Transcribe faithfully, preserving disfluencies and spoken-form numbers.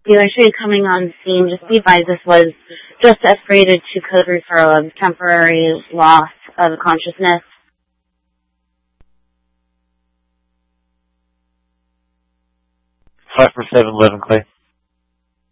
dealership coming on scene. Just be advised this was just escalated to code referral of temporary loss of consciousness. five four seven eleven, Clay.